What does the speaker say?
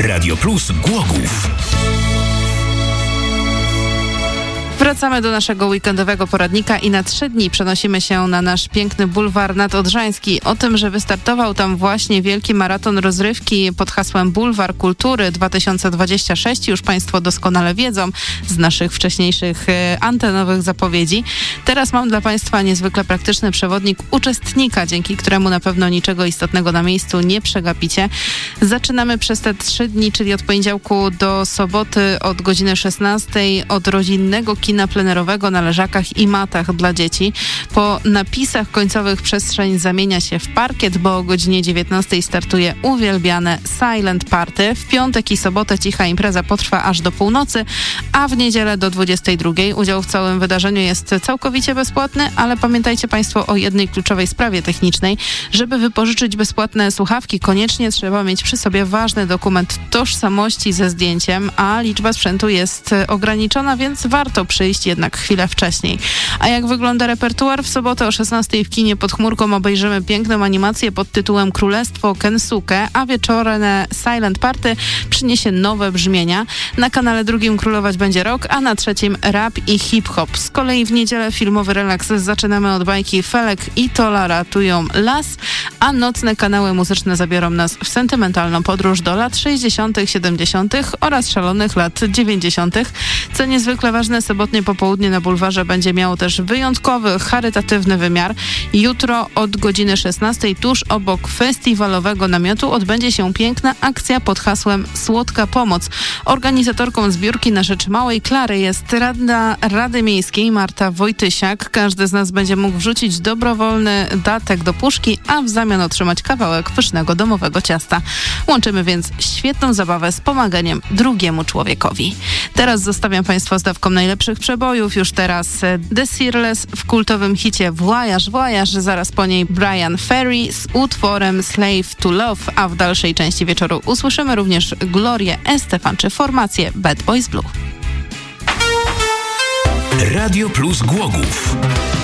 Radio Plus Głogów. Wracamy do naszego weekendowego poradnika i na 3 dni przenosimy się na nasz piękny bulwar nadodrzański. O tym, że wystartował tam właśnie wielki maraton rozrywki pod hasłem Bulwar Kultury 2026, już Państwo doskonale wiedzą z naszych wcześniejszych antenowych zapowiedzi. Teraz mam dla Państwa niezwykle praktyczny przewodnik uczestnika, dzięki któremu na pewno niczego istotnego na miejscu nie przegapicie. Zaczynamy przez te 3 dni, czyli od poniedziałku do soboty od godziny 16 od rodzinnego kina plenerowego na leżakach i matach dla dzieci. Po napisach końcowych przestrzeń zamienia się w parkiet, bo o godzinie 19 startuje uwielbiane Silent Party. W piątek i sobotę cicha impreza potrwa aż do północy, a w niedzielę do 22. Udział w całym wydarzeniu jest całkowicie bezpłatny, ale pamiętajcie Państwo o jednej kluczowej sprawie technicznej. Żeby wypożyczyć bezpłatne słuchawki, koniecznie trzeba mieć przy sobie ważny dokument tożsamości ze zdjęciem, a liczba sprzętu jest ograniczona, więc warto przyjść jednak chwilę wcześniej. A jak wygląda repertuar? W sobotę o 16 w kinie Pod chmurką obejrzymy piękną animację pod tytułem Królestwo Kensuke, a wieczorne Silent Party przyniesie nowe brzmienia. Na kanale 2 królować będzie rock, a na 3 rap i hip-hop. Z kolei w niedzielę filmowy relaks zaczynamy od bajki Felek i Tola ratują las, a nocne kanały muzyczne zabiorą nas w sentymentalną podróż do lat 60., 70. oraz szalonych lat 90. Co niezwykle ważne, sobotnie popołudnie na bulwarze będzie miało też wyjątkowy, charytatywny wymiar. Jutro od godziny 16 tuż obok festiwalowego namiotu odbędzie się piękna akcja pod hasłem Słodka Pomoc. Organizatorką zbiórki na rzecz Małej Klary jest radna Rady Miejskiej Marta Wojtysiak. Każdy z nas będzie mógł wrzucić dobrowolny datek do puszki, a w zamian otrzymać kawałek pysznego domowego ciasta. Łączymy więc świetną zabawę z pomaganiem drugiemu człowiekowi. Teraz zostawiam Państwa z dawką najlepszych przebojów. Już teraz The Searless w kultowym hicie Voyage, Voyage, zaraz po niej Brian Ferry z utworem Slave to Love, a w dalszej części wieczoru usłyszymy również Glorię Estefan czy formację Bad Boys Blue. Radio Plus Głogów.